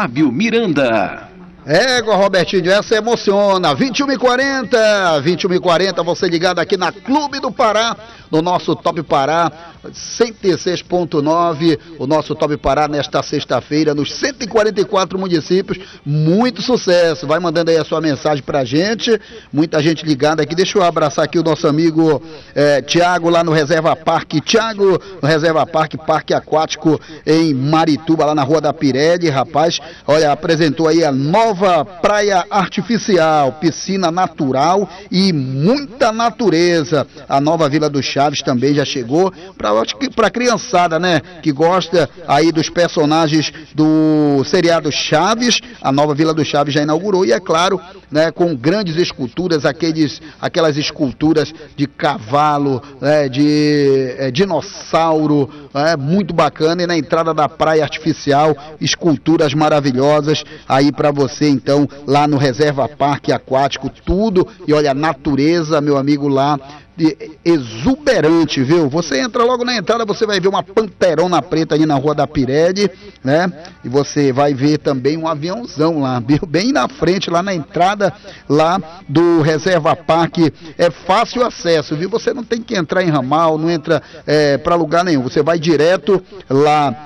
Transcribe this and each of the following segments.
Fábio Miranda. Égua, Robertinho, essa emociona. 21h40, você ligado aqui na Clube do Pará, no nosso Top Pará, 106.9, o nosso Top Pará nesta sexta-feira, nos 144 municípios. Muito sucesso, vai mandando aí a sua mensagem pra gente, muita gente ligada aqui. Deixa eu abraçar aqui o nosso amigo Tiago, lá no Reserva Parque. Tiago, no Reserva Parque, Parque Aquático em Marituba, lá na Rua da Pirelli, rapaz, olha, apresentou aí a nova praia artificial, piscina natural e muita natureza. A nova Vila do Chaves também já chegou para a criançada, né, que gosta aí dos personagens do seriado Chaves. A nova Vila do Chaves já inaugurou e, é claro, né, com grandes esculturas, aquelas esculturas de cavalo, né, de dinossauro, muito bacana. E na entrada da praia artificial, esculturas maravilhosas aí para você, então, lá no Reserva Parque Aquático, tudo. E olha, a natureza, meu amigo, lá exuberante, viu? Você entra logo na entrada, você vai ver uma panterona preta ali na Rua da Pirelli, né? E você vai ver também um aviãozão lá, bem na frente, lá na entrada lá do Reserva Parque. É fácil acesso, viu? Você não tem que entrar em ramal, não entra para lugar nenhum. Você vai direto lá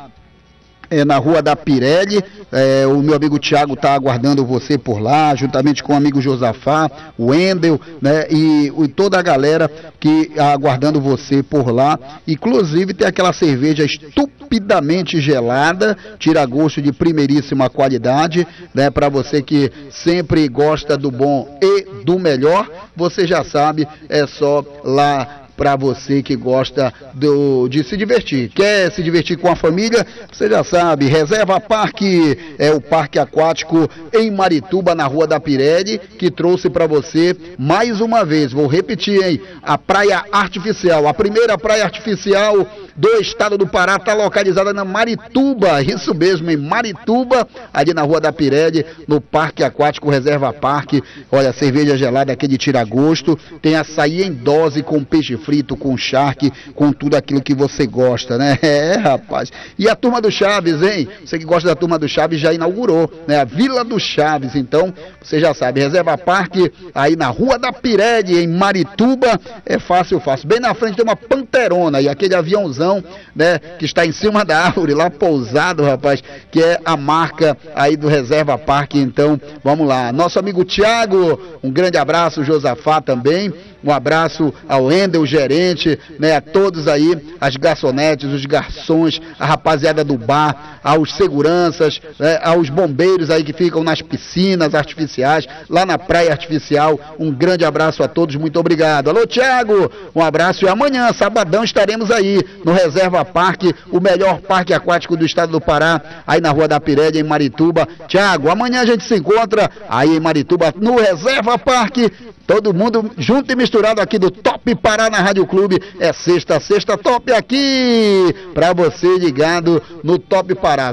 na Rua da Pirelli. O meu amigo Tiago está aguardando você por lá, juntamente com o amigo Josafá, o Wendel, né, e toda a galera que aguardando você por lá. Inclusive tem aquela cerveja estupidamente gelada, tira gosto de primeiríssima qualidade, né, para você que sempre gosta do bom e do melhor. Você já sabe, é só lá. Para você que gosta de se divertir, quer se divertir com a família, você já sabe, Reserva Parque, é o parque aquático em Marituba, na Rua da Pirelli, que trouxe para você mais uma vez, vou repetir, hein, a praia artificial, a primeira praia artificial do estado do Pará, está localizada na Marituba, isso mesmo, em Marituba, ali na Rua da Pirelli, no Parque Aquático Reserva Parque. Olha, cerveja gelada aqui de tira-gosto, tem açaí em dose com peixe frito, com charque, com tudo aquilo que você gosta, né? Rapaz. E a Turma do Chaves, hein? Você que gosta da Turma do Chaves já inaugurou, né? A Vila do Chaves, então, você já sabe, Reserva Parque, aí na Rua da Pirelli, em Marituba, é fácil. Bem na frente tem uma panterona e aquele aviãozão, né, que está em cima da árvore, lá pousado, rapaz, que é a marca aí do Reserva Parque. Então, vamos lá. Nosso amigo Tiago, um grande abraço, Josafá também. Um abraço ao Wendel, gerente, né, a todos aí, as garçonetes, os garçons, a rapaziada do bar, aos seguranças, né, aos bombeiros aí que ficam nas piscinas artificiais, lá na praia artificial. Um grande abraço a todos, muito obrigado. Alô, Tiago, um abraço. E amanhã, sabadão, estaremos aí no Reserva Parque, o melhor parque aquático do estado do Pará, aí na Rua da Pirelli, em Marituba. Tiago, amanhã a gente se encontra aí em Marituba, no Reserva Parque. Todo mundo junto e misturado aqui do Top Pará na Rádio Clube. É sexta top aqui, pra você ligado no Top Pará.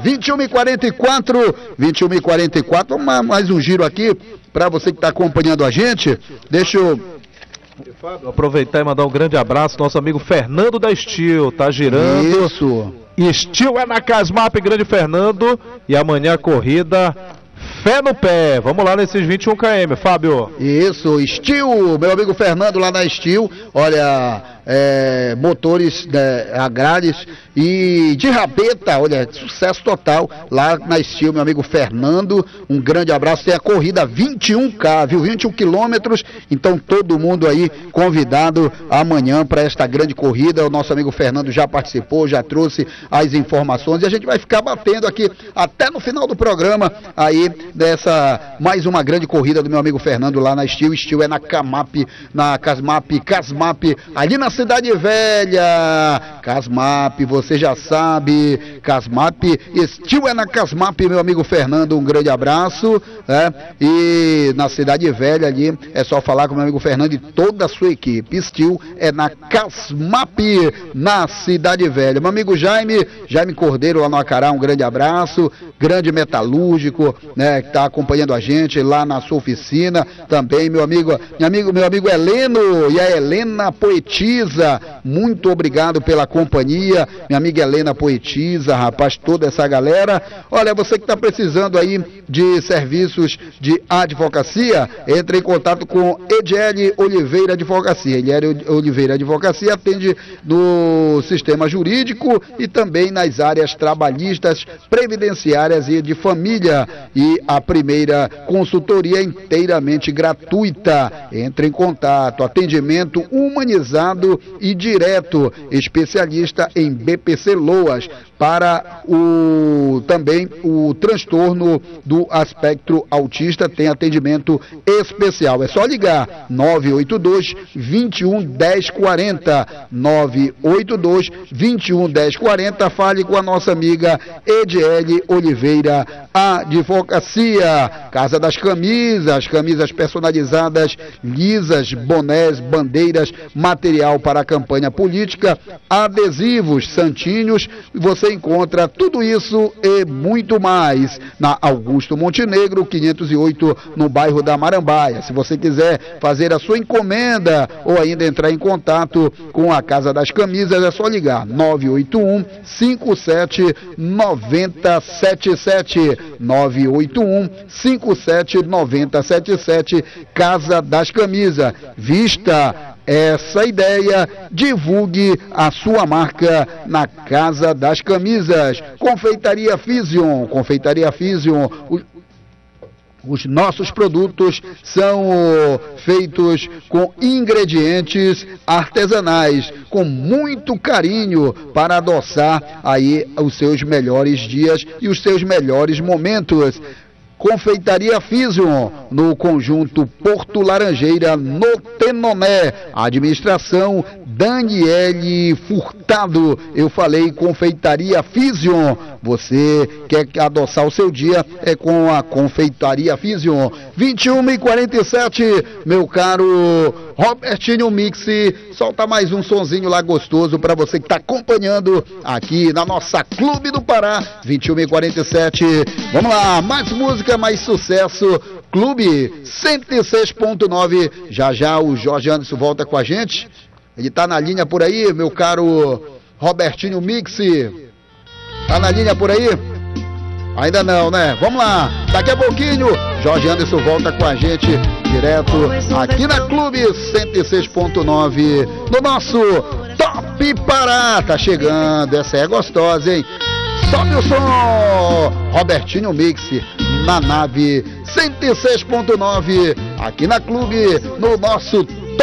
21h44, vamos mais um giro aqui, pra você que tá acompanhando a gente. Deixa eu... Fábio, aproveitar e mandar um grande abraço, nosso amigo Fernando da Steel, tá girando. Isso. Steel é na Casmap, grande Fernando, e amanhã a corrida... Fé no pé, vamos lá nesses 21 km, Fábio. Isso, Steel, meu amigo Fernando lá na Steel, olha, motores agrários e de rabeta, olha, sucesso total lá na Steel, meu amigo Fernando, um grande abraço. Tem a corrida 21K, viu, 21 quilômetros, então todo mundo aí convidado amanhã para esta grande corrida. O nosso amigo Fernando já participou, já trouxe as informações e a gente vai ficar batendo aqui até no final do programa aí dessa mais uma grande corrida do meu amigo Fernando lá na Steel. Steel é na Camap, na Casmap, ali na Cidade Velha. Casmap, você já sabe, Casmap, Steel é na Casmap, meu amigo Fernando, um grande abraço, né? E na Cidade Velha ali, é só falar com o meu amigo Fernando e toda a sua equipe. Steel é na Casmap, na Cidade Velha. Meu amigo Jaime Cordeiro lá no Acará, um grande abraço, grande metalúrgico, né, que está acompanhando a gente lá na sua oficina, também meu amigo Heleno e a Helena Poetisa, muito obrigado pela companhia, minha amiga Helena Poetisa, rapaz, toda essa galera. Olha, você que está precisando aí de serviços de advocacia, entre em contato com Ediele Oliveira Advocacia. Ediele Oliveira Advocacia atende no sistema jurídico e também nas áreas trabalhistas, previdenciárias e de família. E a primeira consultoria inteiramente gratuita. Entre em contato, atendimento humanizado e direto, especialista em BPC Loas, para também o transtorno do espectro autista, tem atendimento especial. É só ligar 982 21 10 40, 982 21 10 40. Fale com a nossa amiga Ediele Oliveira Advocacia. Casa das Camisas, camisas personalizadas, lisas, bonés, bandeiras, material para a campanha política, adesivos, santinhos. Você encontra tudo isso e muito mais na Augusto Montenegro, 508, no bairro da Marambaia. Se você quiser fazer a sua encomenda ou ainda entrar em contato com a Casa das Camisas, é só ligar 981 57 9077, 981 57 9077. Casa das Camisas. Vista essa ideia, divulgue a sua marca na Casa das Camisas. Confeitaria Fision, os nossos produtos são feitos com ingredientes artesanais, com muito carinho para adoçar aí os seus melhores dias e os seus melhores momentos. Confeitaria Fision, no conjunto Porto Laranjeira, no Tenoné. Administração Daniele Furtado. Eu falei Confeitaria Fision. Você quer adoçar o seu dia? É com a Confeitaria Fision. 21h47, meu caro Robertinho Mix. Solta mais um sonzinho lá gostoso para você que está acompanhando aqui na nossa Clube do Pará. 21h47. Vamos lá, mais música, mais sucesso. Clube 106.9. Já já o Jorge Anderson volta com a gente. Ele tá na linha por aí, meu caro Robertinho Mix. Tá na linha por aí? Ainda não, né? Vamos lá, daqui a pouquinho Jorge Anderson volta com a gente direto aqui na Clube 106.9 no nosso Top Pará. Tá chegando, essa é gostosa, hein? Sobe o som, Robertinho Mix na nave 106.9 aqui na Clube, no nosso